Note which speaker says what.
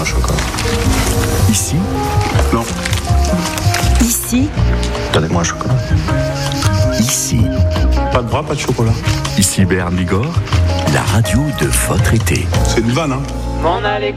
Speaker 1: un chocolat.
Speaker 2: Ici,
Speaker 1: Non.
Speaker 3: Ici,
Speaker 1: Donnez-moi un chocolat.
Speaker 2: ici,
Speaker 1: Pas de bras, pas de chocolat.
Speaker 2: ici Berne Bigorre, la radio de votre été.
Speaker 1: C'est une vanne, hein.
Speaker 4: M'en aller